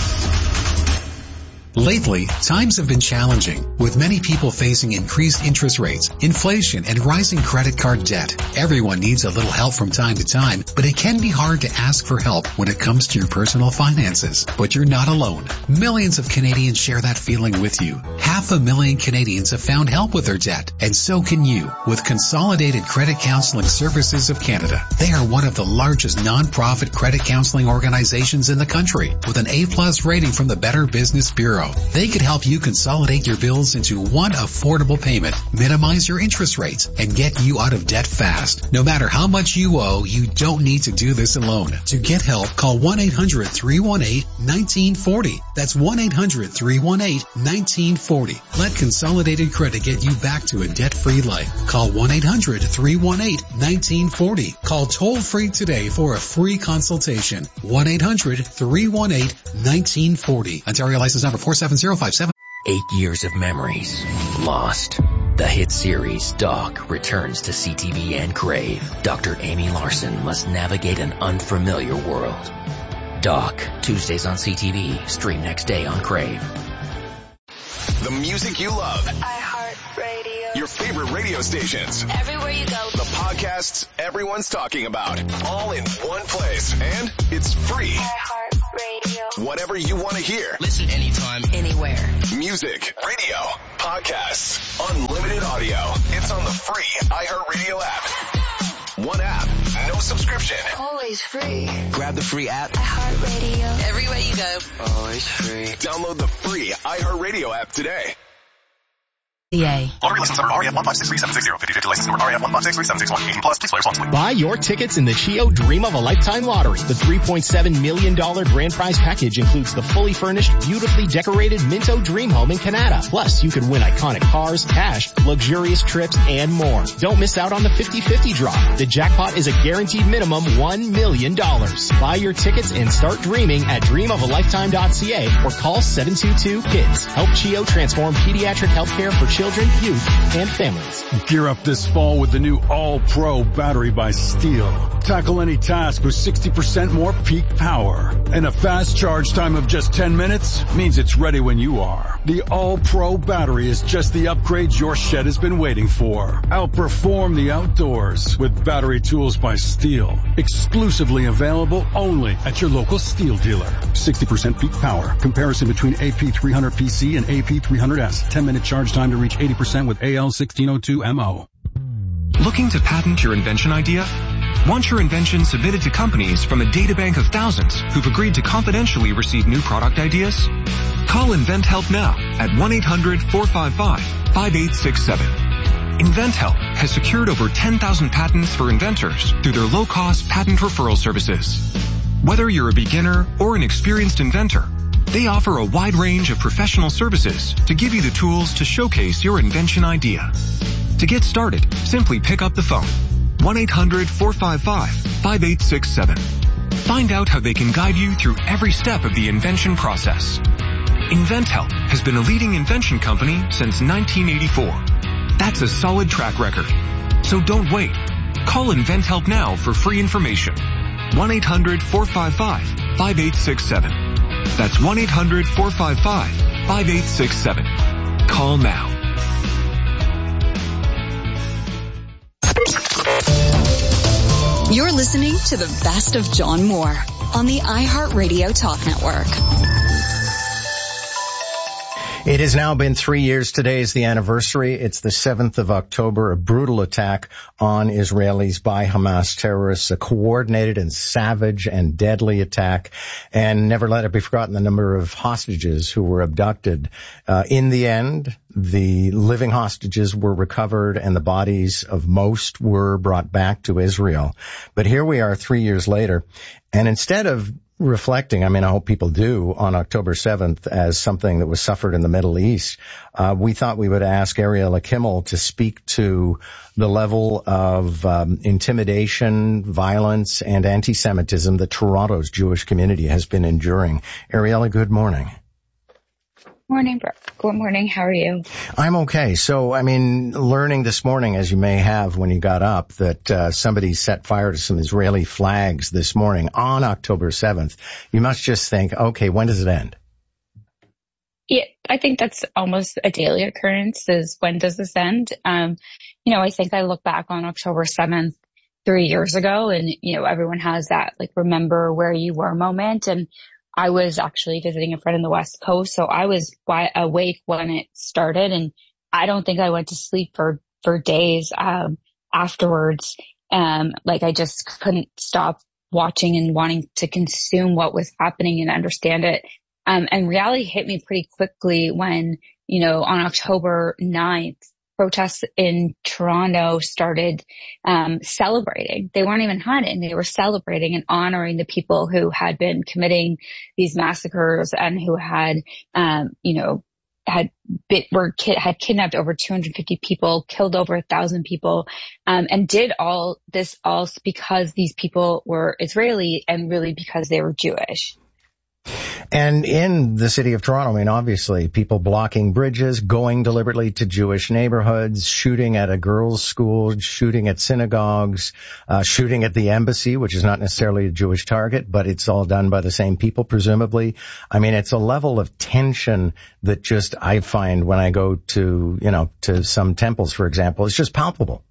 Lately, times have been challenging, with many people facing increased interest rates, inflation, and rising credit card debt. Everyone needs a little help from time to time, but it can be hard to ask for help when it comes to your personal finances. But you're not alone. Millions of Canadians share that feeling with you. Half a million Canadians have found help with their debt, and so can you with Consolidated Credit Counseling Services of Canada. They are one of the largest non-profit credit counseling organizations in the country, with an A-plus rating from the Better Business Bureau. They could help you consolidate your bills into one affordable payment, minimize your interest rates, and get you out of debt fast. No matter how much you owe, you don't need to do this alone. To get help, call one eight hundred three one eight one nine four zero. That's one eight hundred three one eight one nine four zero. Let Consolidated Credit get you back to a debt-free life. Call one eight hundred three one eight one nine four zero. Call toll-free today for a free consultation. one eight hundred three one eight one nine four zero. Ontario license number four seven zero five seven. Eight years of memories lost. The hit series Doc returns to C T V and Crave. Doctor Amy Larson must navigate an unfamiliar world. Doc, Tuesdays on C T V, stream next day on Crave. The music you love. iHeartRadio. Your favorite radio stations. Everywhere you go. The podcasts everyone's talking about. All in one place. And it's free. iHeartRadio. Whatever you want to hear. Listen anytime, anywhere. Music, radio, podcasts, unlimited audio. It's on the free iHeartRadio app. One app, no subscription. Always free. Grab the free app. iHeartRadio. Everywhere you go. Always free. Download the free iHeartRadio app today. Yeah. Lottery license number R E F one five six three seven six zero. fifty fifty license number R E F one five six three seven six one. eighteen plus. Please play responsibly. Buy your tickets in the Chio Dream of a Lifetime Lottery. The three point seven million dollars grand prize package includes the fully furnished, beautifully decorated Minto Dream Home in Canada. Plus, you could win iconic cars, cash, luxurious trips, and more. Don't miss out on the fifty fifty draw. The jackpot is a guaranteed minimum one million dollars. Buy your tickets and start dreaming at dream of a lifetime dot c a or call seven two two KIDS. Help Chio transform pediatric healthcare for children, youth, and families. Gear up this fall with the new All-Pro battery by Steel. Tackle any task with sixty percent more peak power. And a fast charge time of just ten minutes means it's ready when you are. The All-Pro battery is just the upgrade your shed has been waiting for. Outperform the outdoors with battery tools by Steel. Exclusively available only at your local Steel dealer. sixty percent peak power. Comparison between A P three hundred P C and A P three hundred S. ten minute charge time to reach eighty percent with A L sixteen oh two M O. Looking to patent your invention idea? Want your invention submitted to companies from a databank of thousands who've agreed to confidentially receive new product ideas? Call InventHelp now at one eight hundred four five five five eight six seven. InventHelp has secured over ten thousand patents for inventors through their low-cost patent referral services. Whether you're a beginner or an experienced inventor, they offer a wide range of professional services to give you the tools to showcase your invention idea. To get started, simply pick up the phone. one eight hundred four five five five eight six seven. Find out how they can guide you through every step of the invention process. InventHelp has been a leading invention company since nineteen eighty-four. That's a solid track record. So don't wait. Call InventHelp now for free information. one eight hundred four five five five eight six seven. That's one eight hundred four five five five eight six seven. Call now. You're listening to the best of John Moore on the iHeartRadio Talk Network. It has now been three years. Today is the anniversary. It's the seventh of October, a brutal attack on Israelis by Hamas terrorists, a coordinated and savage and deadly attack. And never let it be forgotten the number of hostages who were abducted. Uh, in the end, the living hostages were recovered and the bodies of most were brought back to Israel. But here we are three years later, and instead of reflecting, I mean, I hope people do, on October seventh as something that was suffered in the Middle East, uh, we thought we would ask Ariella Kimmel to speak to the level of um, intimidation, violence, and anti-Semitism that Toronto's Jewish community has been enduring. Ariella, good morning. Morning, Brooke. Good morning. How are you? I'm okay. So, I mean, learning this morning, as you may have when you got up, that uh, somebody set fire to some Israeli flags this morning on October seventh, you must just think, okay, when does it end? Yeah, I think that's almost a daily occurrence is when does this end? Um, you know, I think I look back on October seventh three years ago and, you know, everyone has that, like, remember where you were moment. And I was actually visiting a friend in the West Coast, so I was wi- awake when it started, and I don't think I went to sleep for, for days um, afterwards. Um, like I just couldn't stop watching and wanting to consume what was happening and understand it. Um, and reality hit me pretty quickly when, you know, on October ninth, protests in Toronto started um, celebrating. They weren't even hiding. They were celebrating and honoring the people who had been committing these massacres and who had, um, you know, had bit, were ki- had kidnapped over two hundred fifty people, killed over a thousand people, um, and did all this all because these people were Israeli and really because they were Jewish. And in the city of Toronto, I mean, obviously, people blocking bridges, going deliberately to Jewish neighborhoods, shooting at a girls' school, shooting at synagogues, uh, shooting at the embassy, which is not necessarily a Jewish target, but it's all done by the same people, presumably. I mean, it's a level of tension that just I find when I go to, you know, to some temples, for example, it's just palpable.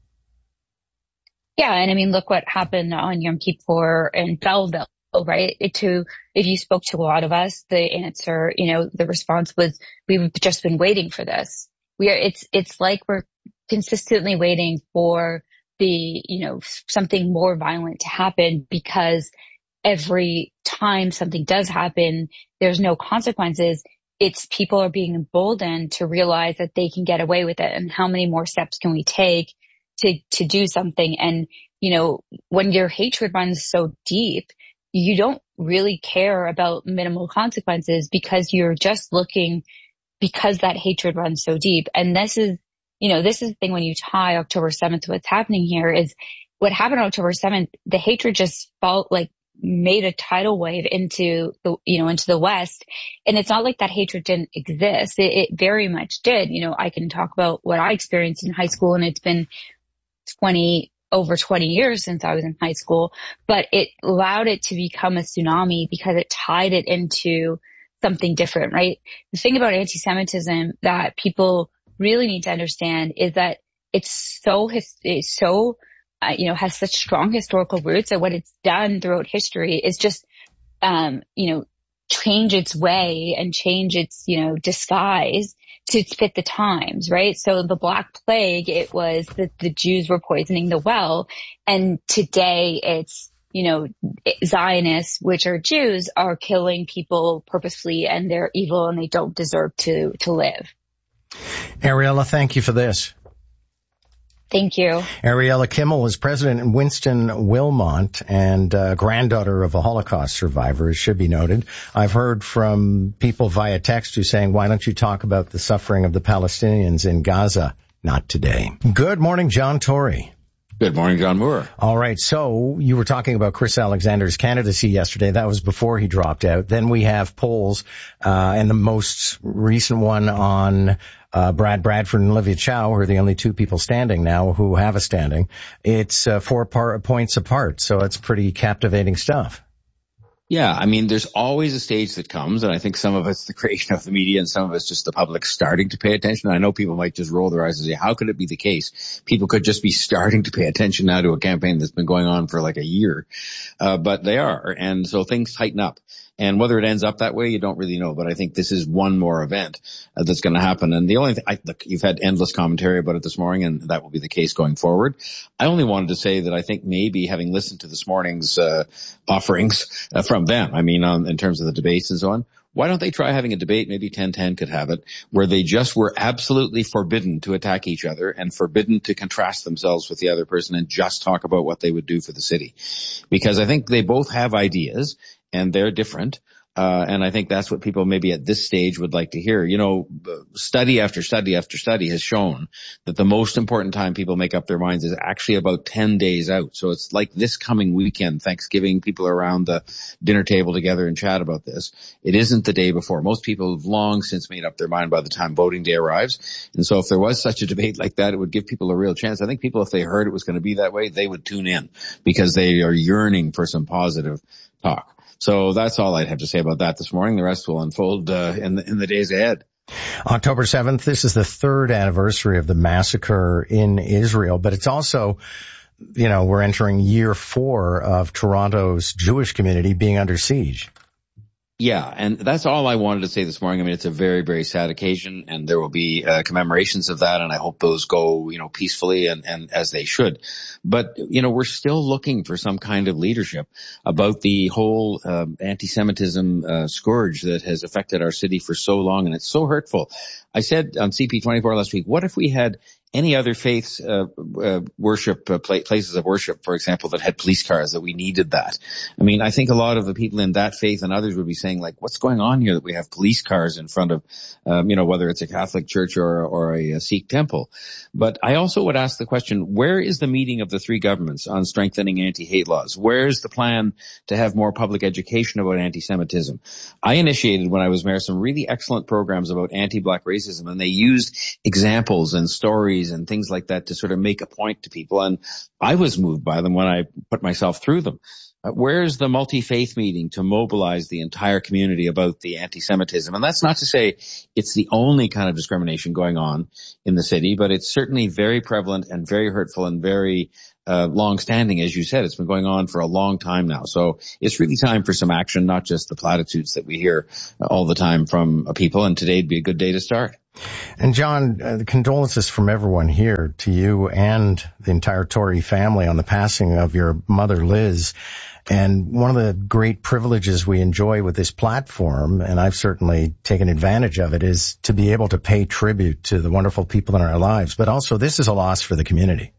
Yeah, and I mean, look what happened on Yom Kippur in Belleville. Right. It to, if you spoke to a lot of us, the answer, you know, the response was, we've just been waiting for this. We are, it's, it's like we're consistently waiting for the, you know, something more violent to happen, because every time something does happen, there's no consequences. It's people are being emboldened to realize that they can get away with it. And how many more steps can we take to, to do something? And, you know, when your hatred runs so deep, you don't really care about minimal consequences, because you're just looking, because that hatred runs so deep. And this is, you know, this is the thing when you tie October seventh to what's happening here is what happened on October seventh, the hatred just felt like made a tidal wave into the, you know, into the West. And it's not like that hatred didn't exist. It, it very much did. You know, I can talk about what I experienced in high school, and it's been twenty over twenty years since I was in high school, but it allowed it to become a tsunami because it tied it into something different, right? The thing about anti-Semitism that people really need to understand is that it's so, it's so, uh, you know, has such strong historical roots that what it's done throughout history is just, um, you know, change its way and change its, you know, disguise to fit the times, right? So the Black Plague, it was that the Jews were poisoning the well. And today it's, you know, Zionists, which are Jews, are killing people purposefully, and they're evil and they don't deserve to, to live. Ariella, thank you for this. Thank you. Ariella Kimmel is president in Winston Wilmot and uh, granddaughter of a Holocaust survivor, it should be noted. I've heard from people via text who saying, why don't you talk about the suffering of the Palestinians in Gaza? Not today. Good morning, John Tory. Good morning, John Moore. All right. So you were talking about Chris Alexander's candidacy yesterday. That was before he dropped out. Then we have polls, uh, and the most recent one on Uh, Brad Bradford and Olivia Chow, who are the only two people standing now who have a standing. It's uh, four par- points apart, so it's pretty captivating stuff. Yeah, I mean, there's always a stage that comes, and I think some of it's the creation of the media and some of it's just the public starting to pay attention. I know people might just roll their eyes and say, how could it be the case? People could just be starting to pay attention now to a campaign that's been going on for like a year. Uh, but they are, and so things tighten up. And whether it ends up that way, you don't really know. But I think this is one more event uh, that's going to happen. And the only thing, I, look, you've had endless commentary about it this morning, and that will be the case going forward. I only wanted to say that I think maybe having listened to this morning's uh, offerings uh, from them, I mean, um, in terms of the debates and so on, why don't they try having a debate, maybe ten ten could have it, where they just were absolutely forbidden to attack each other and forbidden to contrast themselves with the other person and just talk about what they would do for the city. Because I think they both have ideas and they're different. Uh, and I think that's what people maybe at this stage would like to hear. You know, study after study after study has shown that the most important time people make up their minds is actually about ten days out. So it's like this coming weekend, Thanksgiving, people are around the dinner table together and chat about this. It isn't the day before. Most people have long since made up their mind by the time voting day arrives. And so if there was such a debate like that, it would give people a real chance. I think people, if they heard it was going to be that way, they would tune in because they are yearning for some positive talk. So that's all I'd have to say about that this morning. The rest will unfold uh, in, the, in the days ahead. October seventh, this is the third anniversary of the massacre in Israel, but it's also, you know, we're entering year four of Toronto's Jewish community being under siege. Yeah, and that's all I wanted to say this morning. I mean, it's a very, very sad occasion, and there will be uh, commemorations of that, and I hope those go, you know, peacefully and, and as they should. But, you know, we're still looking for some kind of leadership about the whole uh, anti-Semitism uh, scourge that has affected our city for so long, and it's so hurtful. I said on C P twenty-four last week, what if we had any other faiths, uh, uh worship, uh, places of worship, for example, that had police cars, that we needed that. I mean, I think a lot of the people in that faith and others would be saying, like, what's going on here that we have police cars in front of, um, you know, whether it's a Catholic church or, or a, a Sikh temple. But I also would ask the question, where is the meeting of the three governments on strengthening anti-hate laws? Where's the plan to have more public education about anti-Semitism? I initiated, when I was mayor, some really excellent programs about anti-black racism, and they used examples and stories and things like that to sort of make a point to people. And I was moved by them when I put myself through them. Uh, where's the multi-faith meeting to mobilize the entire community about the anti-Semitism? And that's not to say it's the only kind of discrimination going on in the city, but it's certainly very prevalent and very hurtful and very uh, long-standing, as you said. It's been going on for a long time now. So it's really time for some action, not just the platitudes that we hear uh, all the time from uh, people. And today'd be a good day to start. And John, uh, the condolences from everyone here to you and the entire Tory family on the passing of your mother, Liz. And one of the great privileges we enjoy with this platform, and I've certainly taken advantage of it, is to be able to pay tribute to the wonderful people in our lives. But also, this is a loss for the community.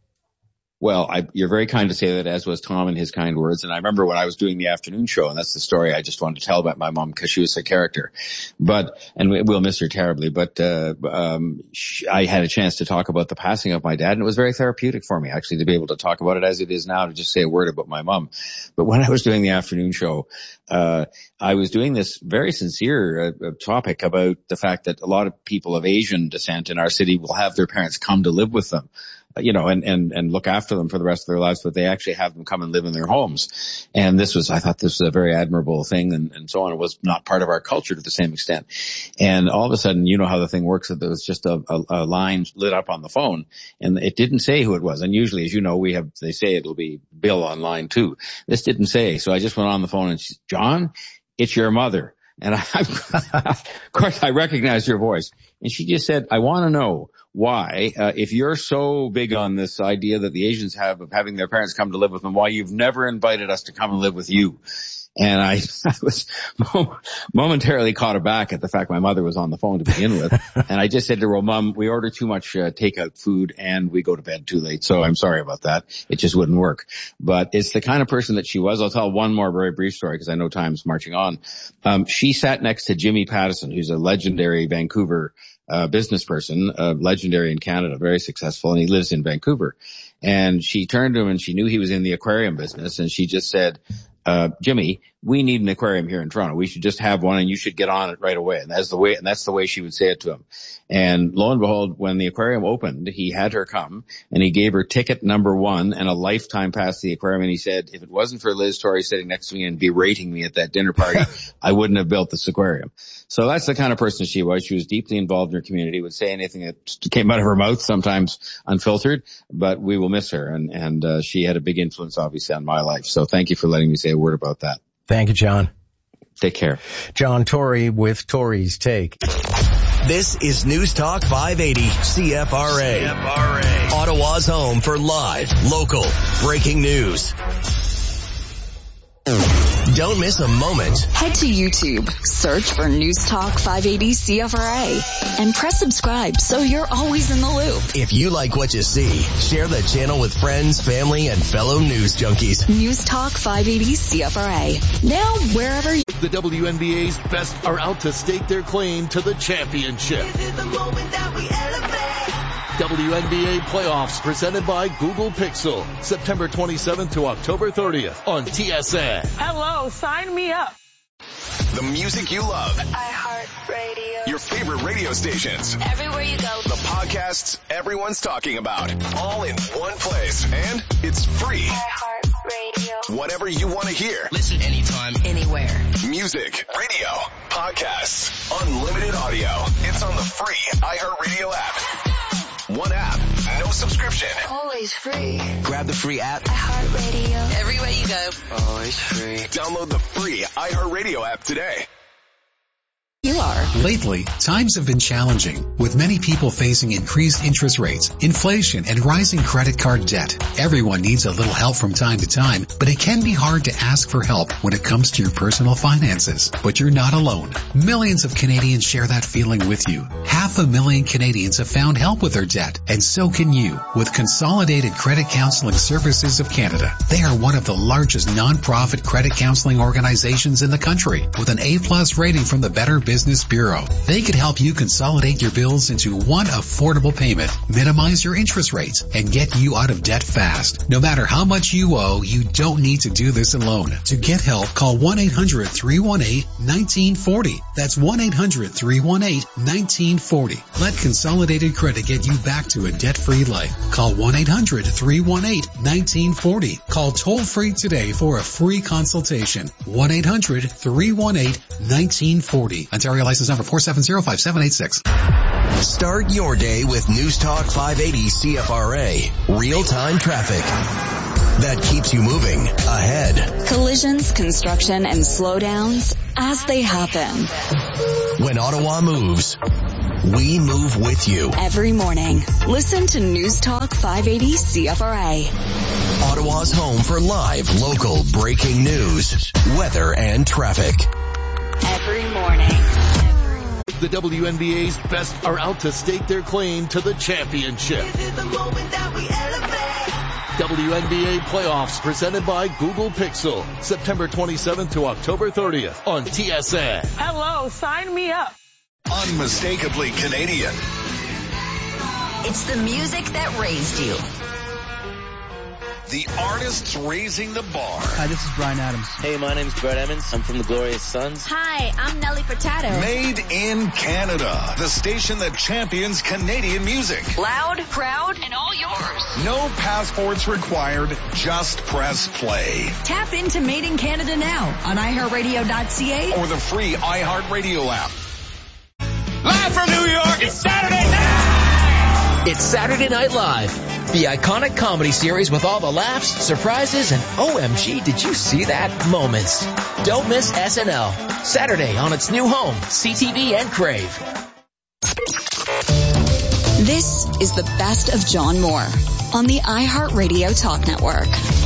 Well, I, you're very kind to say that, as was Tom in his kind words. And I remember when I was doing the afternoon show, and that's the story I just wanted to tell about my mom, because she was a character. But, and we, we'll miss her terribly, but, uh, um, she, I had a chance to talk about the passing of my dad, and it was very therapeutic for me, actually, to be able to talk about it as it is now, to just say a word about my mom. But when I was doing the afternoon show, uh, I was doing this very sincere uh, topic about the fact that a lot of people of Asian descent in our city will have their parents come to live with them, you know, and, and, and look after them for the rest of their lives, but they actually have them come and live in their homes. And this was, I thought this was a very admirable thing, and, and so on. It was not part of our culture to the same extent. And all of a sudden, you know how the thing works, that there was just a, a, a line lit up on the phone, and it didn't say who it was. And usually, as you know, we have, they say it'll be Bill on line two. This didn't say. So I just went on the phone and she said, John, it's your mother. And I, of course, I recognized her voice. And she just said, I want to know why, uh, if you're so big on this idea that the Asians have of having their parents come to live with them, why you've never invited us to come and live with you. And I, I was momentarily caught aback at the fact my mother was on the phone to begin with. And I just said to her, well, Mom, we order too much uh, takeout food and we go to bed too late. So I'm sorry about that. It just wouldn't work. But it's the kind of person that she was. I'll tell one more very brief story because I know time's marching on. Um, she sat next to Jimmy Pattison, who's a legendary Vancouver uh, business person, uh, legendary in Canada, very successful, and he lives in Vancouver. And she turned to him and she knew he was in the aquarium business, and she just said, Uh, Jimmy, we need an aquarium here in Toronto. We should just have one, and you should get on it right away. And that's the way, and that's the way she would say it to him. And lo and behold, when the aquarium opened, he had her come and he gave her ticket number one and a lifetime pass to the aquarium. And he said, if it wasn't for Liz Torrey sitting next to me and berating me at that dinner party, I wouldn't have built this aquarium. So that's the kind of person she was. She was deeply involved in her community, would say anything that came out of her mouth, sometimes unfiltered, but we will miss her. And, and, uh, she had a big influence, obviously, on my life. So thank you for letting me say a word about that. Thank you, John. Take care. John Tory with Tory's Take. This is News Talk five eighty C F R A. C F R A. Ottawa's home for live, local, breaking news. Don't miss a moment. Head to YouTube, search for News Talk five eighty C F R A, and press subscribe so you're always in the loop. If you like what you see, share the channel with friends, family, and fellow news junkies. News Talk five eighty C F R A. Now, wherever you... The W N B A's best are out to stake their claim to the championship. This is the moment that we elevate. W N B A playoffs presented by Google Pixel. September twenty-seventh to October thirtieth on T S N. Hello, sign me up. The music you love. iHeartRadio. Your favorite radio stations. Everywhere you go. The podcasts everyone's talking about. All in one place. And it's free. iHeartRadio. Whatever you want to hear. Listen anytime, anywhere. Music, radio, podcasts, unlimited audio. It's on the free iHeartRadio app. One app, no subscription. Always free. Grab the free app. iHeartRadio. Everywhere you go. Always free. Download the free iHeartRadio app today. You are. Lately, times have been challenging, with many people facing increased interest rates, inflation, and rising credit card debt. Everyone needs a little help from time to time, but it can be hard to ask for help when it comes to your personal finances. But you're not alone. Millions of Canadians share that feeling with you. Half a million Canadians have found help with their debt, and so can you with Consolidated Credit Counseling Services of Canada. They are one of the largest non-profit credit counseling organizations in the country, with an A-plus rating from the Better Business Bureau. They could help you consolidate your bills into one affordable payment, minimize your interest rates, and get you out of debt fast. No matter how much you owe, you don't need to do this alone. To get help, call one eight hundred, three one eight, one nine four zero. That's one eight hundred, three one eight, one nine four zero. Let Consolidated Credit get you back to a debt-free life. Call one eight hundred, three one eight, one nine four zero. Call toll-free today for a free consultation. one eight hundred, three one eight, one nine four zero. Ontario license number four seven zero, five seven eight six. Start your day with News Talk five eighty C F R A. Real-time traffic that keeps you moving ahead. Collisions, construction, and slowdowns as they happen. When Ottawa moves, we move with you. Every morning, listen to News Talk five eighty C F R A. Ottawa's home for live, local, breaking news, weather, and traffic. Every morning. The W N B A's best are out to stake their claim to the championship. W N B A playoffs presented by Google Pixel. September twenty-seventh to October thirtieth on T S N. Hello, sign me up. Unmistakably Canadian. It's the music that raised you. The artists raising the bar. Hi, this is Bryan Adams. Hey, my name's Brett Emmons. I'm from the Glorious Sons. Hi, I'm Nelly Furtado. Made in Canada. The station that champions Canadian music. Loud, proud, and all yours. No passports required. Just press play. Tap into Made in Canada now on i heart radio dot c a or the free iHeartRadio app. Live from New York, it's Saturday night! It's Saturday Night Live, the iconic comedy series with all the laughs, surprises, and O M G, did you see that moments. Don't miss S N L. Saturday on its new home, C T V and Crave. This is the best of John Moore on the iHeartRadio Talk Network.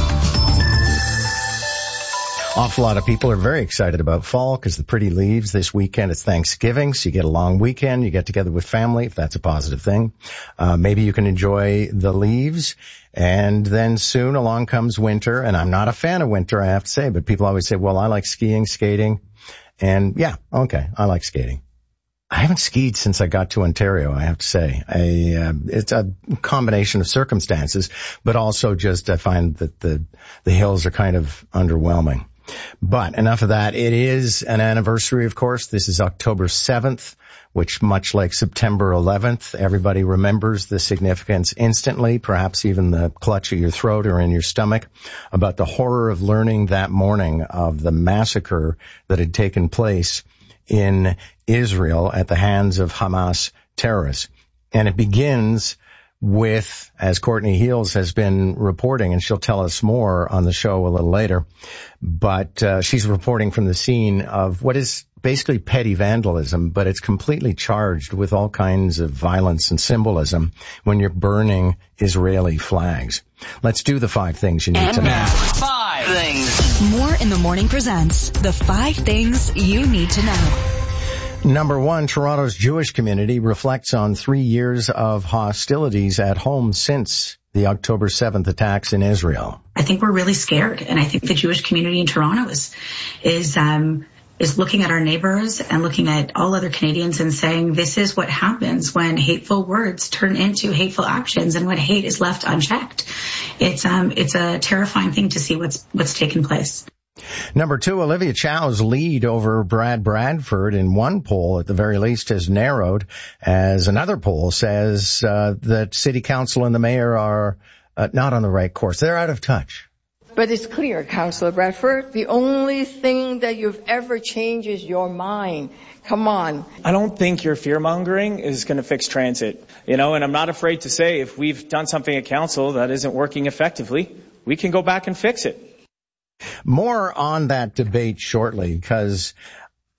Awful lot of people are very excited about fall because the pretty leaves. This weekend it's Thanksgiving, so you get a long weekend. You get together with family, if that's a positive thing. Uh, maybe you can enjoy the leaves. And then soon along comes winter, and I'm not a fan of winter, I have to say, but people always say, well, I like skiing, skating. And yeah, okay, I like skating. I haven't skied since I got to Ontario, I have to say. I, uh, it's a combination of circumstances, but also just I find that the, the hills are kind of underwhelming. But enough of that. It is an anniversary, of course. This is October seventh, which much like September eleventh, everybody remembers the significance instantly, perhaps even the clutch of your throat or in your stomach, about the horror of learning that morning of the massacre that had taken place in Israel at the hands of Hamas terrorists. And it begins with, as Courtney Heels has been reporting, and she'll tell us more on the show a little later, but uh, she's reporting from the scene of what is basically petty vandalism, but it's completely charged with all kinds of violence and symbolism when you're burning Israeli flags. Let's do the five things you need and to know. Five things. More in the Morning presents the five things you need to know. Number one, Toronto's Jewish community reflects on three years of hostilities at home since the October seventh attacks in Israel. I think we're really scared, and I think the Jewish community in Toronto is is um is looking at our neighbors and looking at all other Canadians and saying this is what happens when hateful words turn into hateful actions and when hate is left unchecked. It's um it's a terrifying thing to see what's what's taken place. Number two, Olivia Chow's lead over Brad Bradford in one poll, at the very least, has narrowed, as another poll says uh, that City Council and the Mayor are uh, not on the right course. They're out of touch. But it's clear, Councillor Bradford, the only thing that you've ever changed is your mind. Come on. I don't think your fear-mongering is going to fix transit. You know, and I'm not afraid to say if we've done something at council that isn't working effectively, we can go back and fix it. More on that debate shortly, because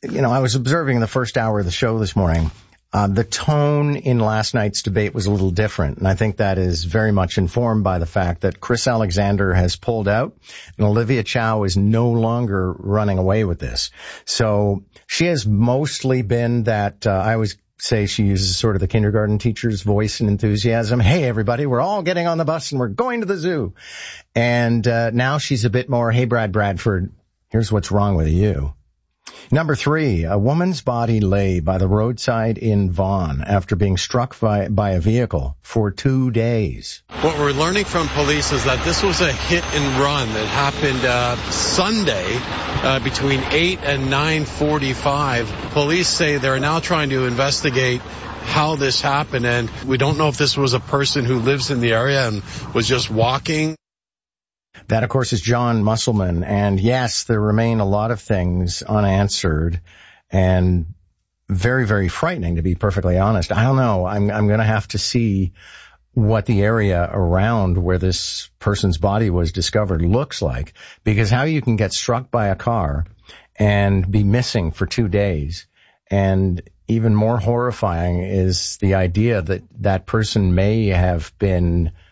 you know, I was observing the first hour of the show this morning. Uh, the tone in last night's debate was a little different, and I think that is very much informed by the fact that Chris Alexander has pulled out, and Olivia Chow is no longer running away with this. So she has mostly been that, uh, I always say she uses sort of the kindergarten teacher's voice and enthusiasm. Hey, everybody, we're all getting on the bus and we're going to the zoo. And uh, now she's a bit more, hey, Brad Bradford, here's what's wrong with you. Number three, a woman's body lay by the roadside in Vaughan after being struck by, by a vehicle for two days. What we're learning from police is that this was a hit and run that happened uh, Sunday uh, between eight and nine forty-five. Police say they're now trying to investigate how this happened, and we don't know if this was a person who lives in the area and was just walking. That, of course, is John Musselman. And yes, there remain a lot of things unanswered and very, very frightening, to be perfectly honest. I don't know. I'm, I'm going to have to see what the area around where this person's body was discovered looks like, because how you can get struck by a car and be missing for two days. And even more horrifying is the idea that that person may have been